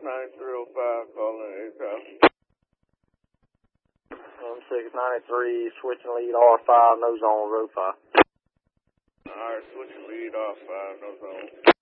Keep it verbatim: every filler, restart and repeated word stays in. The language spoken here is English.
nine three oh five, calling A S A P. M six ninety-three, switching lead R five, nose on road five. Alright, switching lead R five, nose on.